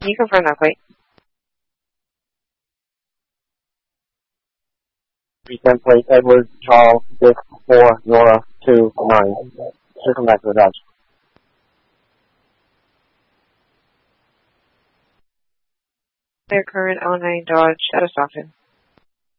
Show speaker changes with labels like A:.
A: Can you confirm that plate?
B: Resend plate Edward Charles 6 4 Nora 2 9. Should come back to the Dodge.
A: Their current L9 Dodge out of Stockton.